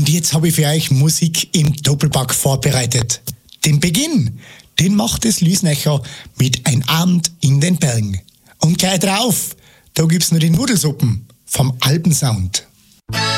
Und jetzt habe ich für euch Musik im Doppelpack vorbereitet. Den Beginn, den macht das Lüsnecher mit Ein Abend in den Bergen. Und gleich drauf, da gibt's nur die Nudelsuppen vom Alpensound.